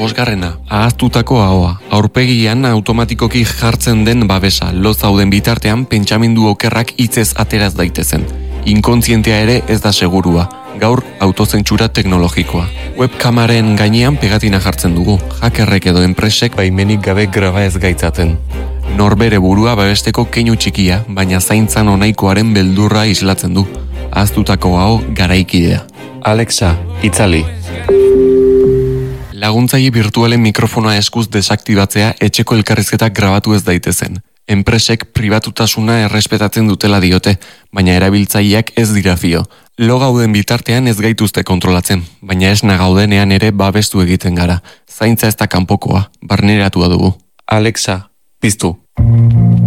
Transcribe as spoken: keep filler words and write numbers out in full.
Bosgarrena, ahaztutako ahoa. Aurpegian automatikoki jartzen den babesa, lo zauden bitartean pentsamendu okerrak hitzez ateraz daitezen. Inkontzientea ere ez da segurua. Gaur autozentsura teknologikoa. Webkamaren gainean pegatina jartzen dugu, hackerrek edo enpresek baimenik gabe graba ez gaitzaten. Norbere burua babesteko keinu txikia, baina zaintzan onaikoaren beldurra islatzen du. Ahaztutako hau garaikidea. Alexa, itzali. Laguntzaile virtualen mikrofonoa eskuz desaktibatzea etxeko elkarrizketak grabatu ez daitezen. Enpresek pribatutasuna errespetatzen dutela diote, baina erabiltzaileak ez dira fio. Lo gauden bitartean ez gaituzte kontrolatzen, baina esna gaudenean ere babestu egiten gara. Zaintza ez da kanpokoa, barneratua dugu. Alexa, piztu.